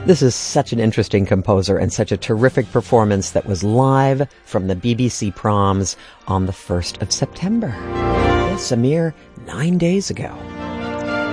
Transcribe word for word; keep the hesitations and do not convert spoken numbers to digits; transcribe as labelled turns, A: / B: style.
A: This is such an interesting composer and such a terrific performance that was live from the B B C Proms on the first of September. Yes, a mere nine days ago.